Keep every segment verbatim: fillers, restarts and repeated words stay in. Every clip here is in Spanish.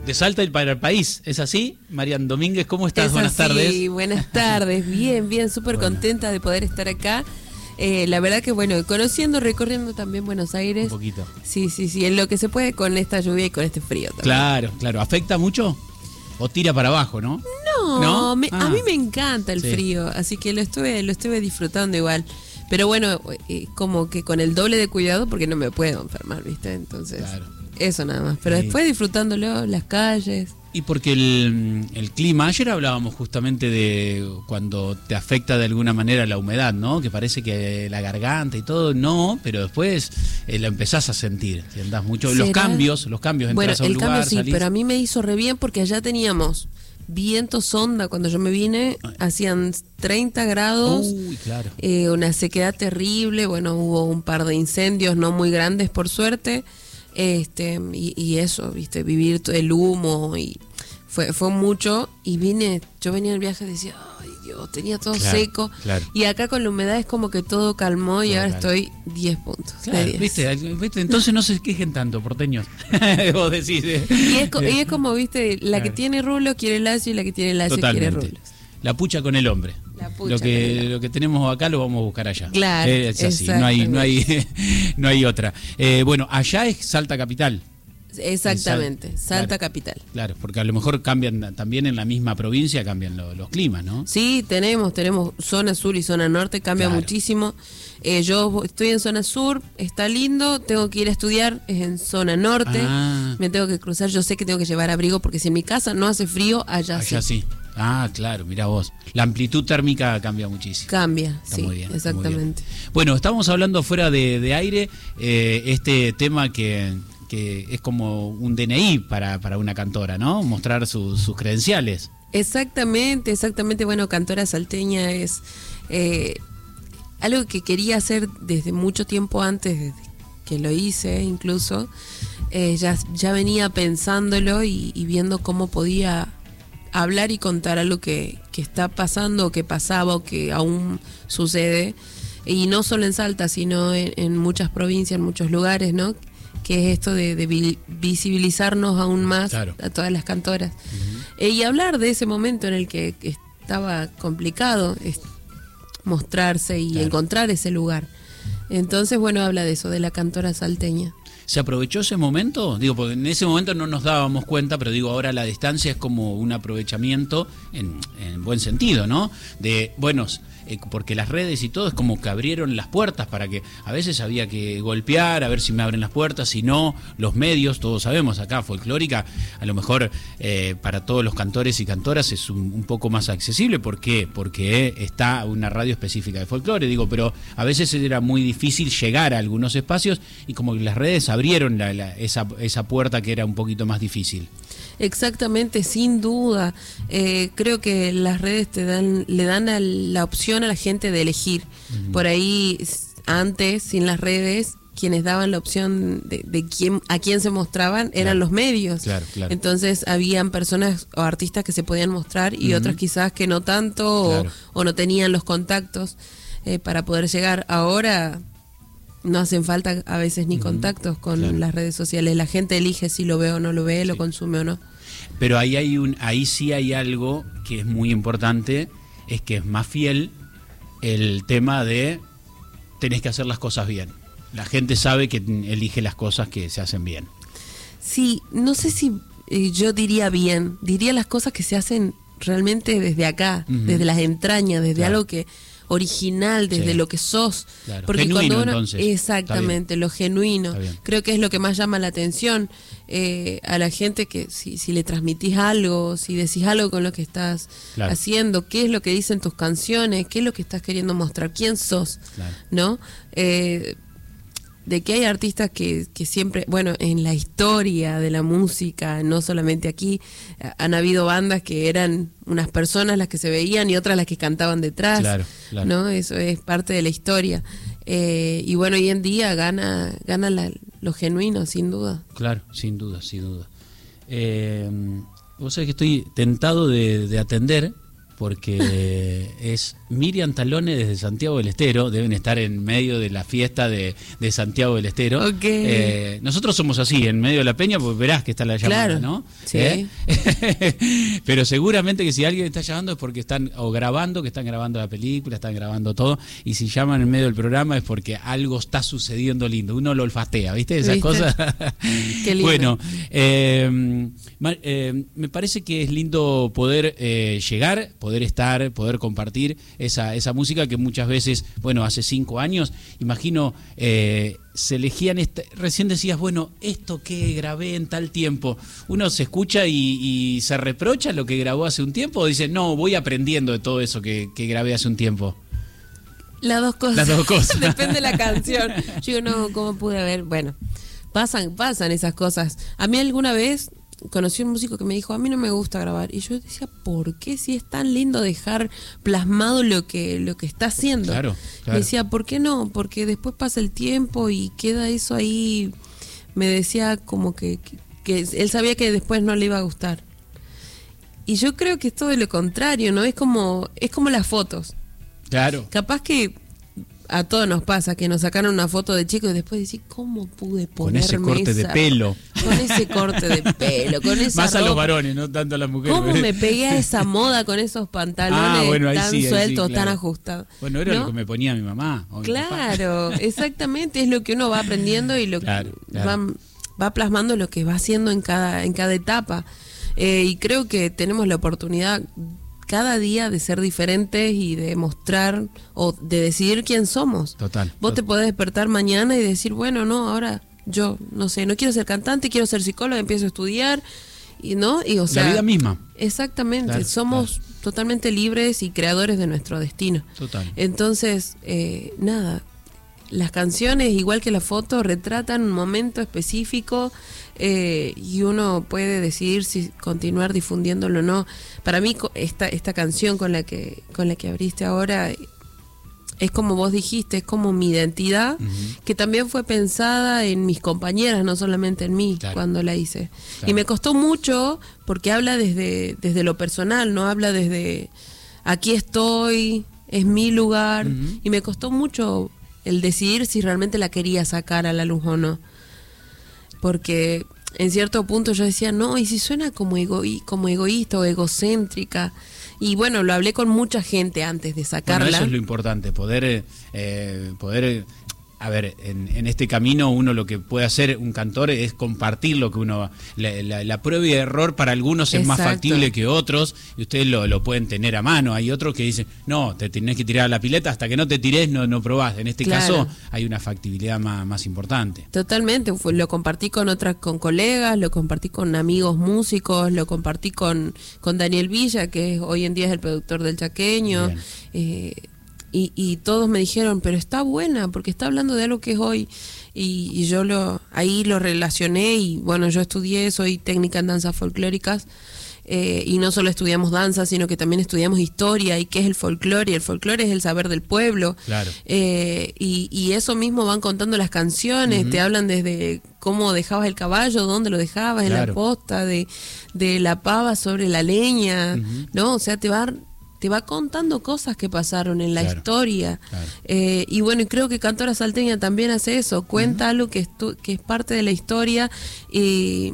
de Salta y para el país. ¿Es así? Marian Domínguez, ¿cómo estás? Es buenas así, tardes. Sí, buenas tardes. Bien, bien, súper Bueno. contenta de poder estar acá. Eh, la verdad que, bueno, conociendo, recorriendo también Buenos Aires. Un poquito. Sí, sí, sí, en lo que se puede con esta lluvia y con este frío también. Claro, claro. ¿Afecta mucho? ¿O tira para abajo, no? No, ¿No? me- Ah. a mí me encanta el Sí. frío, así que lo estuve, lo estuve disfrutando igual. Pero bueno, eh, como que con el doble de cuidado porque no me puedo enfermar, ¿viste? Entonces, Claro. eso nada más. Pero Sí. después disfrutándolo, las calles. Y porque el, el clima, ayer hablábamos justamente de cuando te afecta de alguna manera la humedad, ¿no? Que parece que la garganta y todo, no, pero después eh, lo empezás a sentir, si andás mucho. Los ¿Será? cambios, los cambios, Bueno, entras a un el lugar, cambio sí, salís. pero a mí me hizo re bien porque allá teníamos viento sonda cuando yo me vine, hacían treinta grados, Uy, claro. eh, una sequedad terrible, bueno, hubo un par de incendios no muy grandes por suerte, este y, y eso, viste, vivir todo el humo y fue fue mucho y vine, yo venía en el viaje y decía, ay Dios, tenía todo Claro, seco claro. y acá con la humedad es como que todo calmó y Todo ahora calma. estoy diez puntos. de Claro, diez. ¿viste? ¿viste? Entonces no se quejen tanto, porteños. Vos decís. eh. Y es, co- y es como, viste, la que Claro. tiene rulo quiere lacio y la que tiene lacio quiere Totalmente. rulos. La pucha con el hombre. La pucha Lo con el que hombre. lo que tenemos acá lo vamos a buscar allá. Claro, Eh, es así, no hay no hay no hay otra. Eh, bueno, allá es Salta capital. Exactamente, Sal- Salta claro. capital. Claro, porque a lo mejor cambian también en la misma provincia cambian lo- los climas, ¿no? Sí, tenemos, tenemos zona sur y zona norte, cambia Claro. muchísimo. Eh, yo estoy en zona sur, está lindo, tengo que ir a estudiar, es en zona norte, Ah. me tengo que cruzar, yo sé que tengo que llevar abrigo porque si en mi casa no hace frío, allá, Allá sí. sí. Ah, claro, mirá vos. La amplitud térmica cambia muchísimo. Cambia, Está sí, muy bien, está muy exactamente. bien. Bueno, estamos hablando fuera de, de aire, eh, este tema que, que es como un D N I para, para una cantora, ¿no? Mostrar su- sus credenciales. Exactamente, exactamente. Bueno, cantora salteña es eh, algo que quería hacer desde mucho tiempo antes de que lo hice, incluso. Eh, ya, ya venía pensándolo y, y viendo cómo podía hablar y contar algo que, que está pasando, o que pasaba, o que aún sucede. Y no solo en Salta, sino en, en muchas provincias, en muchos lugares, ¿no? Que es esto de, de vi- visibilizarnos aún más Claro. a todas las cantoras. Eh, y hablar de ese momento en el que estaba complicado es mostrarse y Claro. encontrar ese lugar. Entonces, bueno, habla de eso, de la cantora salteña. ¿Se aprovechó ese momento? Digo, porque en ese momento no nos dábamos cuenta, pero digo, ahora la distancia es como un aprovechamiento en, en buen sentido, ¿no? De, bueno, eh, porque las redes y todo es como que abrieron las puertas para que a veces había que golpear, a ver si me abren las puertas, si no, los medios, todos sabemos, acá folclórica, a lo mejor eh, para todos los cantores y cantoras es un, un poco más accesible. ¿Por qué? Porque está una radio específica de folclore, digo, pero a veces era muy difícil llegar a algunos espacios y como que las redes abrieron la, la, esa, esa puerta que era un poquito más difícil. Exactamente, sin duda. Eh, creo que las redes te dan, le dan a la opción a la gente de elegir. Uh-huh. Por ahí, antes, sin las redes, quienes daban la opción de, de quién, a quién se mostraban eran claro. los medios. Claro, claro. Entonces, habían personas o artistas que se podían mostrar y uh-huh. otras quizás que no tanto claro. o, o no tenían los contactos eh, para poder llegar. Ahora no hacen falta a veces ni uh-huh. contactos con claro. las redes sociales. La gente elige si lo ve o no lo ve, sí. lo consume o no. Pero ahí hay un, ahí sí hay algo que es muy importante, es que es más fiel el tema de tenés que hacer las cosas bien. La gente sabe que elige las cosas que se hacen bien. Sí, no sé si eh, yo diría bien, diría las cosas que se hacen realmente desde acá, uh-huh. desde las entrañas, desde claro. algo que original, desde sí. lo que sos. Claro. Porque genuino, cuando uno, entonces. Exactamente, lo genuino. Creo que es lo que más llama la atención eh, a la gente, que si, si le transmitís algo, si decís algo con lo que estás claro. haciendo, qué es lo que dicen tus canciones, qué es lo que estás queriendo mostrar, quién sos, claro. ¿no? Eh, de que hay artistas que, que siempre, bueno, en la historia de la música, no solamente aquí, han habido bandas que eran unas personas las que se veían y otras las que cantaban detrás, claro, claro. ¿no? Eso es parte de la historia. Eh, y bueno, hoy en día gana gana la, lo genuino, sin duda. Claro, sin duda, sin duda. Eh, vos sabés que estoy tentado de, de atender porque es Miriam Talone desde Santiago del Estero, deben estar en medio de la fiesta de, de Santiago del Estero. Okay. Eh, nosotros somos así, en medio de la peña, porque verás que está la llamada, claro, ¿no? Sí. ¿Eh? Pero seguramente que si alguien está llamando es porque están o grabando, que están grabando la película, están grabando todo, y si llaman en medio del programa es porque algo está sucediendo lindo. Uno lo olfatea, ¿viste? Esas ¿Viste? cosas. Qué lindo. Bueno, eh, eh, me parece que es lindo poder eh, llegar, poder estar, poder compartir esa, esa música que muchas veces, bueno, hace cinco años, imagino, eh, se elegían, este, recién decías, bueno, esto que grabé en tal tiempo, uno se escucha y, y se reprocha lo que grabó hace un tiempo, o dice, no, voy aprendiendo de todo eso que, que grabé hace un tiempo. Las dos cosas. Las dos cosas. Depende de la canción. Yo digo, no, ¿cómo pude haber? Bueno, pasan, pasan esas cosas. A mí alguna vez conocí a un músico que me dijo, a mí no me gusta grabar. Y yo decía, ¿por qué? Si es tan lindo dejar plasmado lo que, lo que está haciendo. Claro, claro. Me decía, ¿por qué no? Porque después pasa el tiempo y queda eso ahí. Me decía como que, que, que él sabía que después no le iba a gustar. Y yo creo que es todo lo contrario, ¿no? Es como, es como las fotos. Claro. Capaz que a todos nos pasa que nos sacaron una foto de chico y después decís, ¿cómo pude ponerme Con ese corte esa? de pelo. Con ese corte de pelo, con esa Más a ropa. los varones, no tanto a las mujeres. ¿Cómo me pegué a esa moda con esos pantalones Ah, bueno, ahí tan sí, ahí sí, sueltos, claro. tan ajustados? Bueno, era ¿no? lo que me ponía mi mamá. O mi Claro, papá. exactamente, es lo que uno va aprendiendo y lo Claro, que claro. Va, va plasmando lo que va haciendo en cada, en cada etapa. Eh, y creo que tenemos la oportunidad cada día de ser diferentes y de mostrar o de decidir quién somos. Total. Vos te podés despertar mañana y decir, bueno, no, ahora yo, no sé, no quiero ser cantante, quiero ser psicóloga, empiezo a estudiar, y no, y o sea... La vida misma. Exactamente, Claro, somos claro. totalmente libres y creadores de nuestro destino. Total. Entonces, eh, nada, las canciones, igual que la foto, retratan un momento específico eh, y uno puede decidir si continuar difundiéndolo o no. Para mí, co- esta, esta canción con la que con la que abriste ahora eh, es como vos dijiste, es como mi identidad, Ujú. que también fue pensada en mis compañeras, no solamente en mí, Claro. cuando la hice. Claro. Y me costó mucho porque habla desde, desde lo personal, no habla desde aquí estoy, es mi lugar, Ujú. y me costó mucho el decidir si realmente la quería sacar a la luz o no. Porque en cierto punto yo decía, no, y si suena como, egoí como egoísta o egocéntrica. Y bueno, lo hablé con mucha gente antes de sacarla. Bueno, eso es lo importante, poder, eh, poder a ver, en, en este camino uno lo que puede hacer un cantor es compartir lo que uno, la, la, la prueba y error para algunos es Exacto. más factible que otros, y ustedes lo, lo pueden tener a mano. Hay otros que dicen, no, te tenés que tirar a la pileta, hasta que no te tires no, no probás. En este Claro. caso hay una factibilidad más, más importante. Totalmente, fue- lo compartí con otras, con colegas, lo compartí con amigos músicos, lo compartí con, con Daniel Villa, que es, hoy en día es el productor del Chaqueño, Bien. eh, y, y todos me dijeron, pero está buena, porque está hablando de algo que es hoy, y, y yo lo ahí lo relacioné, y bueno, yo estudié, soy técnica en danzas folclóricas, eh, y no solo estudiamos danza, sino que también estudiamos historia, y qué es el folclore, y el folclore es el saber del pueblo. Claro. Eh, y, y eso mismo van contando las canciones, Ujú. te hablan desde cómo dejabas el caballo, dónde lo dejabas, en Claro. la posta, de, de la pava sobre la leña, Ujú. ¿no? O sea, te va, te va contando cosas que pasaron en la Claro. historia. Claro. Eh, y bueno, y creo que Cantora Salteña también hace eso, cuenta algo que, estu- que es parte de la historia, y,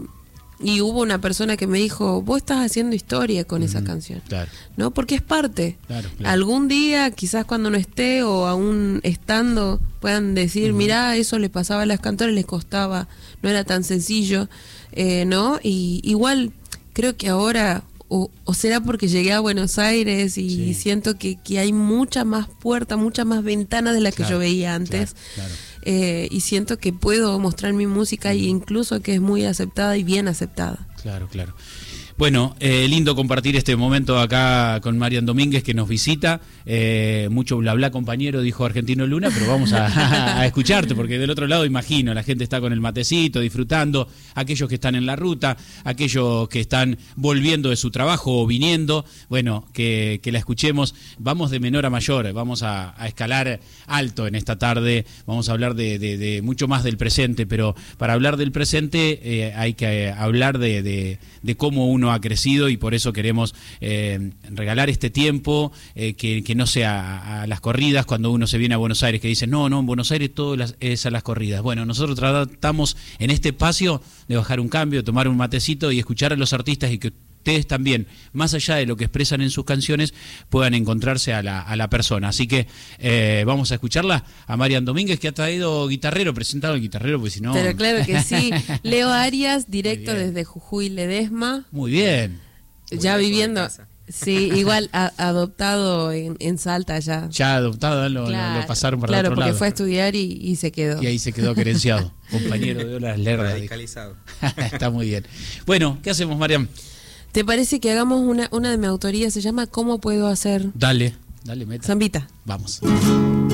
y hubo una persona que me dijo, vos estás haciendo historia con esa Ujú. canción. Claro. ¿No? Porque es parte. Claro, claro. Algún día, quizás cuando no esté o aún estando, puedan decir, Ujú. mirá, eso le pasaba a las cantoras, les costaba, no era tan sencillo, eh, ¿no? Y igual creo que ahora, o, o será porque llegué a Buenos Aires y Sí. siento que, que hay muchas más puertas, muchas más ventanas de las que Claro, yo veía antes. claro, claro. Eh, y siento que puedo mostrar mi música e incluso que es muy aceptada y bien aceptada. Claro, claro. Bueno, eh, lindo compartir este momento acá con Marian Domínguez, que nos visita. Eh, mucho bla bla, compañero, dijo Argentino Luna, pero vamos a, a escucharte, porque del otro lado, imagino, la gente está con el matecito, disfrutando, aquellos que están en la ruta, aquellos que están volviendo de su trabajo o viniendo, bueno, que, que la escuchemos. Vamos de menor a mayor, vamos a, a escalar alto en esta tarde, vamos a hablar de, de, de mucho más del presente, pero para hablar del presente eh, hay que hablar de, de, de cómo uno uno ha crecido y por eso queremos eh, regalar este tiempo, eh, que, que no sea a, a las corridas cuando uno se viene a Buenos Aires, que dicen, no, no, en Buenos Aires todo las, es a las corridas. Bueno, nosotros tratamos en este espacio de bajar un cambio, tomar un matecito y escuchar a los artistas y que ustedes también, más allá de lo que expresan en sus canciones, puedan encontrarse a la, a la persona. Así que eh, vamos a escucharla a Marian Domínguez, que ha traído guitarrero, presentado el guitarrero, porque si no... Pero claro que sí. Leo Arias, directo desde Jujuy Ledesma. Muy bien. Ya Muy viviendo... Sí, igual a, adoptado en, en Salta ya. Ya adoptado, lo, claro, lo, lo pasaron para claro, otro porque lado. fue a estudiar y, y se quedó. Y ahí se quedó querenciado. Compañero de Olas Lerda. Radicalizado. Está muy bien. Bueno, ¿qué hacemos, Marian? ¿Te parece que hagamos una, una de mi autoría? Se llama ¿Cómo puedo hacer? Dale, dale, meta. Zambita. Vamos.